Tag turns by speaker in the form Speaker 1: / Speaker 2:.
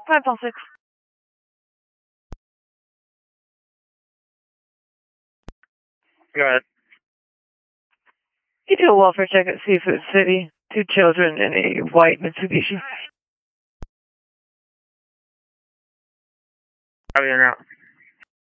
Speaker 1: 5-6.
Speaker 2: Go ahead.
Speaker 1: You do a welfare check at Seafood City. 2 children in a white Mitsubishi.
Speaker 2: Copy that now.